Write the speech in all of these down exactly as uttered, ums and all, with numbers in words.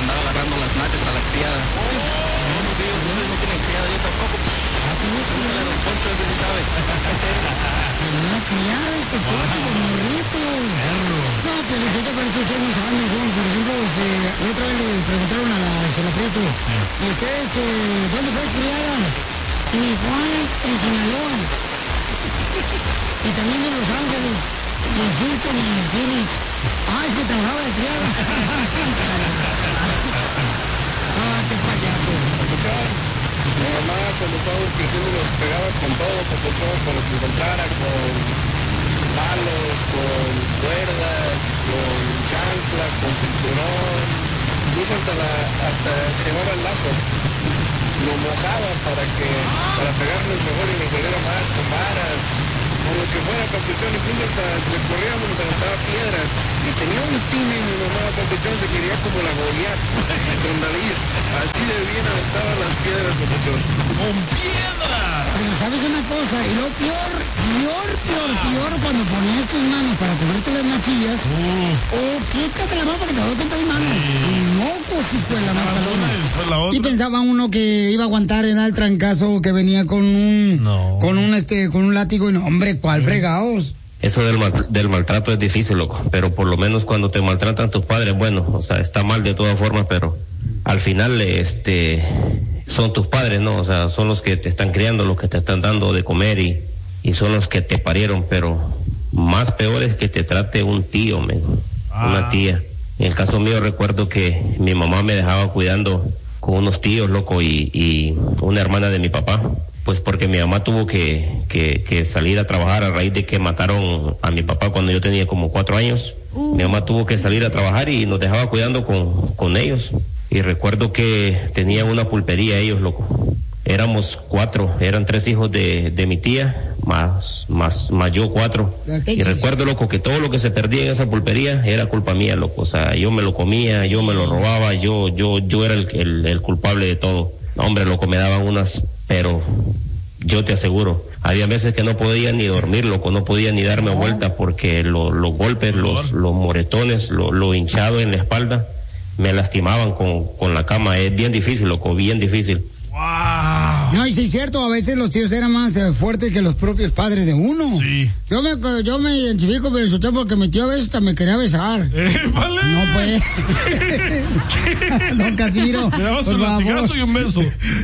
andaba agarrando las nachas a la criada. No, no, que ellos no tienen criada, yo tampoco. Ah, tú ves cómo le Don Poncho, ese sí sabe. Tenía criada este cuate de morrito. No, pero yo te parece que ustedes no saben, Juan. Por ejemplo, este, otra vez le preguntaron a la Chela Prieto, ¿y usted, este, dónde fue criada? En Igual, en Sinaloa. Y también en Los Ángeles, y en Houston y en Phoenix. Ah, es que trabajaba de criada. Ah, qué payaso. Mi mamá cuando estábamos creciendo nos pegaba con todo, papuchón, con lo que encontrara, con palos, con cuerdas, con chanclas, con cinturón, incluso hasta la, hasta se llevaba el lazo. Lo mojaba para que, para pegarnos mejor y nos doliera más, con varas, con lo que fuera, papuchón, incluso hasta si le corríamos nos aventaba piedras. Y tenía un tine mi mamá, papuchón, se quería como la Goliat, con David. Así de bien aventaba las piedras, papuchón. ¡Con piedras! Pero sabes una cosa, y lo peor, peor, peor, peor, cuando ponías tus manos para cubrirte las nachillas, o uh. oh, quítate la mano para que te doy cuenta de manos. Sí. Y mocos, hijo de la mano. Y pensaba uno que iba a aguantar en el trancazo que venía con un, no. con un, este, con un látigo, y no, hombre, ¿cuál sí. fregados? Eso del, mal, del maltrato es difícil, loco, pero por lo menos cuando te maltratan tus padres, bueno, o sea, está mal de todas formas, pero al final, este, son tus padres, ¿no? O sea, son los que te están criando, los que te están dando de comer y, y son los que te parieron, pero más peor es que te trate un tío, men, ah. una tía. En el caso mío recuerdo que mi mamá me dejaba cuidando con unos tíos, loco, y, y una hermana de mi papá. Pues porque mi mamá tuvo que, que, que salir a trabajar a raíz de que mataron a mi papá cuando yo tenía como cuatro años. Uh. Mi mamá tuvo que salir a trabajar y nos dejaba cuidando con, con ellos. Y recuerdo que tenían una pulpería ellos, loco. Éramos cuatro, eran tres hijos de, de mi tía, más, más, más yo cuatro. Y recuerdo, loco, que todo lo que se perdía en esa pulpería era culpa mía, loco. O sea, yo me lo comía, yo me lo robaba, yo, yo, yo era el, el, el culpable de todo. Hombre, loco, me daban unas, pero yo te aseguro, había veces que no podía ni dormir, loco, no podía ni darme oh. vuelta porque lo, los golpes, los, los moretones, lo, lo hinchado en la espalda, me lastimaban con, con la cama. Es bien difícil, loco, bien difícil. Wow. No, y sí es cierto, a veces los tíos eran más eh, fuertes que los propios padres de uno. Sí. Yo me, yo me identifico con eso porque mi tío a veces hasta me quería besar. Eh, vale. No, pues. Don Casimiro. Me dabas un latigazo y un beso.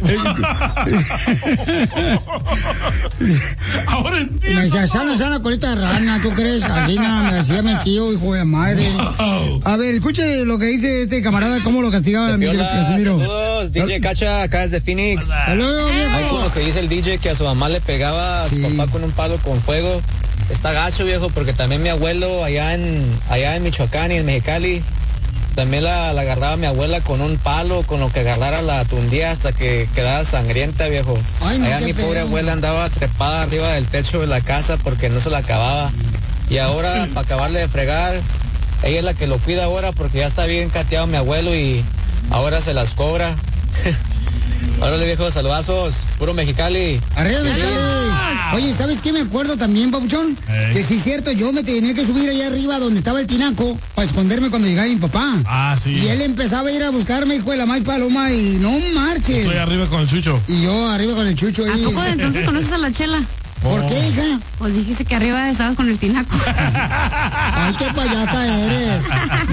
Ahora entiendo. Me decía, sana, sana, colita de rana, ¿tú crees? Así nada, me decía mi tío, hijo de madre. Wow. A ver, escuche lo que dice este camarada, cómo lo castigaba mi Casimiro. Saludos, D J Cacha, acá desde Phoenix. Saludos, viejo. Ay, con lo que dice el D J, que a su mamá le pegaba sí. a su papá con un palo con fuego. Está gacho, viejo, porque también mi abuelo allá en allá en Michoacán y en Mexicali, también la, la agarraba mi abuela con un palo, con lo que agarrara la tundía hasta que quedaba sangrienta, viejo. Ay, no, allá mi feo. Pobre abuela andaba trepada arriba del techo de la casa porque no se la acababa. Y ahora, para acabarle de fregar, ella es la que lo cuida ahora porque ya está bien cateado mi abuelo y ahora se las cobra. Órale, viejo, saludazos, puro Mexicali. Arriba, Mexicali. Oye, ¿sabes qué me acuerdo también, papuchón? Hey. Que sí es cierto, yo me tenía que subir allá arriba donde estaba el tinaco para esconderme cuando llegaba mi papá. Ah, sí. Y él empezaba a ir a buscarme, hijo de la mal paloma, y no marches. Estoy arriba con el Chucho. Y yo arriba con el Chucho. ¿A y... poco de entonces conoces a la Chela? ¿Por oh. qué, hija? Pues dijiste que arriba estabas con el tinaco. Ay, qué payasa eres.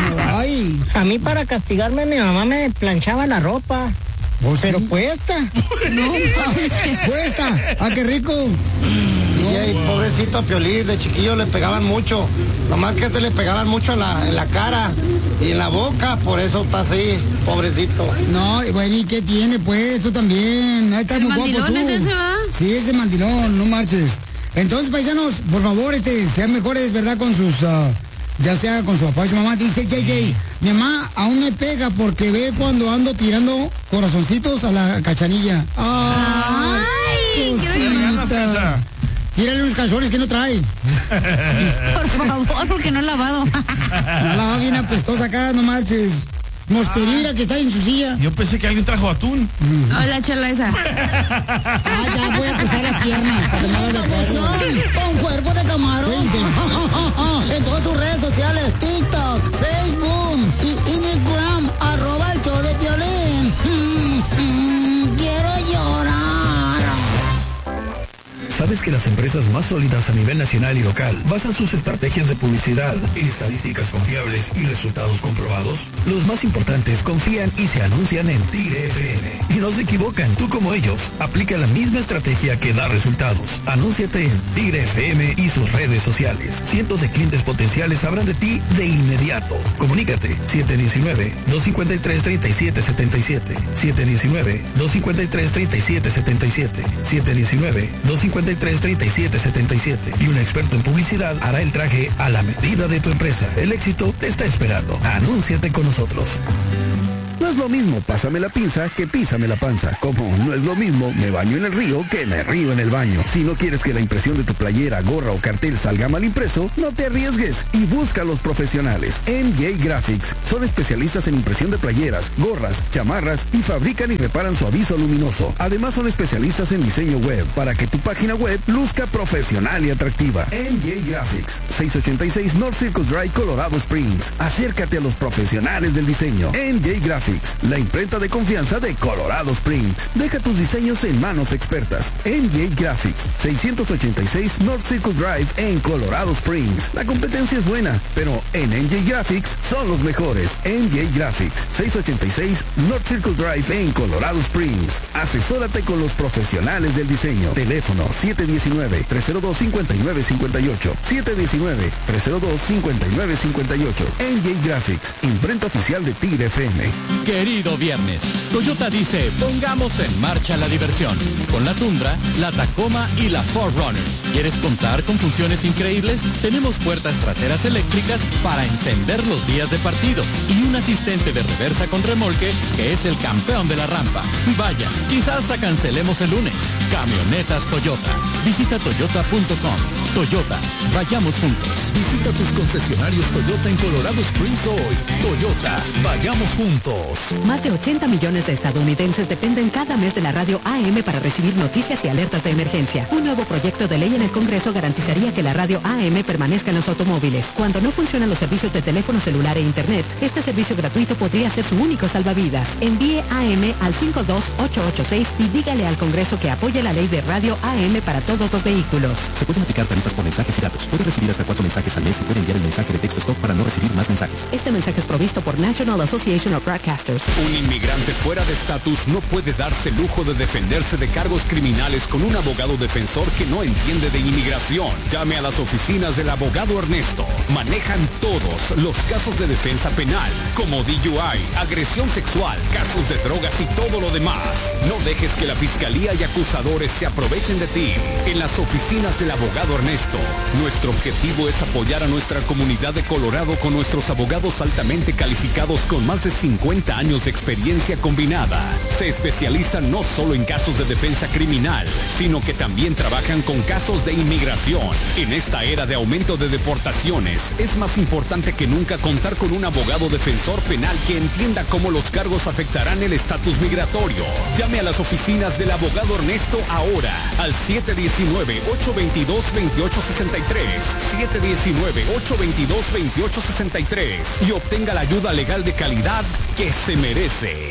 Ay. A mí para castigarme mi mamá me planchaba la ropa. ¿Vos pero sí? Cuesta. No manches. Cuesta. Ah, qué rico. Y hey, pobrecito Piolín, de chiquillo le pegaban mucho. Nomás que te le pegaban mucho en la, en la cara y en la boca, por eso está así, pobrecito. No, bueno, ¿y qué tiene, pues? Tú también. Ahí está muy guapo tú. ¿El mandilón es ese, verdad? Sí, ese mandilón, no marches. Entonces, paisanos, por favor, este, sean mejores, ¿verdad? Con sus... Uh, ya sea con su papá y su mamá. Dice J J, mi mamá aún me pega porque ve cuando ando tirando corazoncitos a la cachanilla. Ay, Ay cosita. Tírale unos calzones que no trae. Por favor, porque no he lavado. No lava bien apestosa acá, no marches. Mosquerira que está en su silla. Yo pensé que alguien trajo atún. No, la Chela esa. Ah, ya voy a cruzar la pierna. Con cuerpo de camarón. En todas sus redes sociales, TikTok, Facebook y Instagram, arroba el show ¿Sabes que las empresas más sólidas a nivel nacional y local basan sus estrategias de publicidad en estadísticas confiables y resultados comprobados? Los más importantes confían y se anuncian en Tigre F M. Y no se equivocan, tú como ellos, aplica la misma estrategia que da resultados. Anúnciate en Tigre F M y sus redes sociales. Cientos de clientes potenciales sabrán de ti de inmediato. Comunícate siete uno nueve, dos cinco tres, tres siete siete siete, siete uno nueve, dos cinco tres, tres siete siete siete, siete uno nueve, dos cinco tres, tres siete siete siete y un experto en publicidad hará el traje a la medida de tu empresa. El éxito te está esperando. Anúnciate con nosotros. No es lo mismo pásame la pinza que písame la panza. Como no es lo mismo me baño en el río que me río en el baño. Si no quieres que la impresión de tu playera, gorra o cartel salga mal impreso, no te arriesgues y busca a los profesionales. M J Graphics son especialistas en impresión de playeras, gorras, chamarras y fabrican y reparan su aviso luminoso. Además son especialistas en diseño web para que tu página web luzca profesional y atractiva. M J Graphics, seiscientos ochenta y seis North Circle Drive, Colorado Springs. Acércate a los profesionales del diseño. M J Graphics, la imprenta de confianza de Colorado Springs. Deja tus diseños en manos expertas. M J Graphics, seiscientos ochenta y seis North Circle Drive en Colorado Springs. La competencia es buena, pero en M J Graphics son los mejores. M J Graphics, seiscientos ochenta y seis North Circle Drive en Colorado Springs. Asesórate con los profesionales del diseño. Teléfono siete uno nueve, tres cero dos, cinco nueve cinco ocho, siete uno nueve, tres cero dos, cinco nueve cinco ocho. M J Graphics, imprenta oficial de Tigre F M. Querido viernes, Toyota dice, pongamos en marcha la diversión. Con la Tundra, la Tacoma y la cuatro Runner. ¿Quieres contar con funciones increíbles? Tenemos puertas traseras eléctricas para encender los días de partido y un asistente de reversa con remolque que es el campeón de la rampa. Vaya, quizás hasta cancelemos el lunes. Camionetas Toyota. Visita toyota punto com. Toyota, vayamos juntos. Visita tus concesionarios Toyota en Colorado Springs hoy. Toyota, vayamos juntos. Más de ochenta millones de estadounidenses dependen cada mes de la radio A M para recibir noticias y alertas de emergencia. Un nuevo proyecto de ley en el Congreso garantizaría que la radio A M permanezca en los automóviles. Cuando no funcionan los servicios de teléfono celular e internet, este servicio gratuito podría ser su único salvavidas. Envíe A M al cinco dos ocho ocho seis y dígale al Congreso que apoye la ley de radio A M para todos los vehículos. Se pueden aplicar tarifas por mensajes y datos. Puede recibir hasta cuatro mensajes al mes y puede enviar el mensaje de texto stop para no recibir más mensajes. Este mensaje es provisto por National Association of Broadcasters. Un inmigrante fuera de estatus no puede darse el lujo de defenderse de cargos criminales con un abogado defensor que no entiende de inmigración. Llame a las oficinas del abogado Ernesto. Manejan todos los casos de defensa penal, como D U I, agresión sexual, casos de drogas y todo lo demás. No dejes que la fiscalía y acusadores se aprovechen de ti. En las oficinas del abogado Ernesto, nuestro objetivo es apoyar a nuestra comunidad de Colorado con nuestros abogados altamente calificados con más de cincuenta años de experiencia combinada. Se especializan no solo en casos de defensa criminal, sino que también trabajan con casos de inmigración. En esta era de aumento de deportaciones, es más importante que nunca contar con un abogado defensor penal que entienda cómo los cargos afectarán el estatus migratorio. Llame a las oficinas del abogado Ernesto ahora al siete uno nueve, ocho dos dos, dos ocho seis tres, siete uno nueve, ocho dos dos, dos ocho seis tres y obtenga la ayuda legal de calidad que se merece.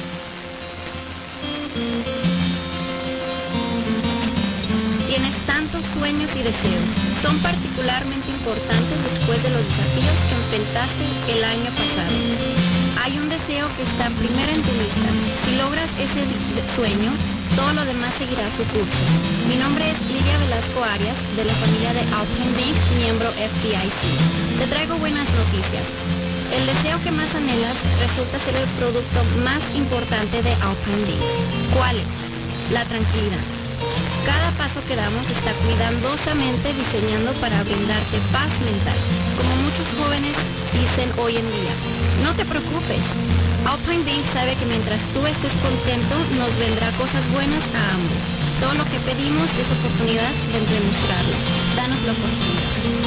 Tienes tantos sueños y deseos. Son particularmente importantes después de los desafíos que enfrentaste el año pasado. Hay un deseo que está primero en tu lista. Si logras ese sueño, todo lo demás seguirá su curso. Mi nombre es Lidia Velasco Arias, de la familia de Alpine Bank, miembro F D I C. Te traigo buenas noticias. El deseo que más anhelas resulta ser el producto más importante de Alpine Bank. ¿Cuál es? La tranquilidad. Cada paso que damos está cuidadosamente diseñando para brindarte paz mental, como muchos jóvenes dicen hoy en día. No te preocupes. Alpine Bank sabe que mientras tú estés contento, nos vendrá cosas buenas a ambos. Todo lo que pedimos es oportunidad de demostrarlo. Danos la oportunidad.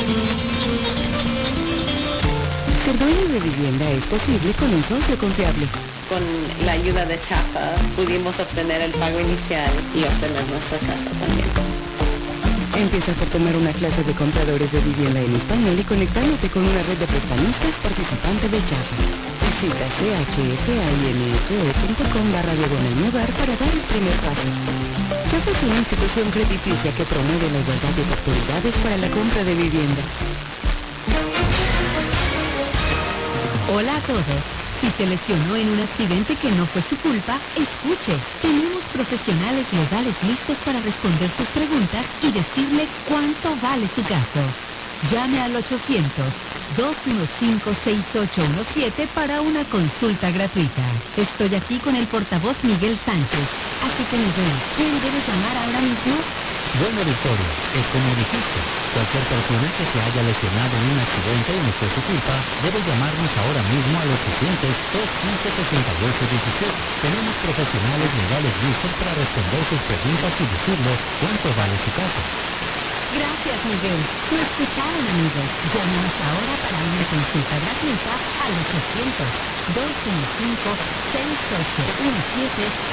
Ser dueño de vivienda es posible con un socio confiable. Con la ayuda de Chapa pudimos obtener el pago inicial y obtener nuestra casa también. Empieza por tomar una clase de compradores de vivienda en español y conectándote con una red de prestamistas participante de Chapa. Visita chfine.com barra diagonal lugar para dar el primer paso. Chafa es una institución crediticia que promueve la igualdad de oportunidades para la compra de vivienda. Hola a todos. Si se lesionó en un accidente que no fue su culpa, escuche. Tenemos profesionales legales listos para responder sus preguntas y decirle cuánto vale su caso. Llame al ochocientos, dos uno cinco, seis ocho uno siete para una consulta gratuita. Estoy aquí con el portavoz Miguel Sánchez. Así que Miguel, ¿quién debe llamar ahora mismo? Bueno, Victoria, es como dijiste. Cualquier persona que se haya lesionado en un accidente y no fue su culpa, debe llamarnos ahora mismo al ochocientos, dos uno cinco, seis ocho uno siete. Tenemos profesionales legales listos para responder sus preguntas y decirle cuánto vale su caso. Gracias, Miguel. Lo escucharon, amigos. Llámenos ahora para una consulta gratuita al ochocientos, dos uno cinco, seis ocho uno siete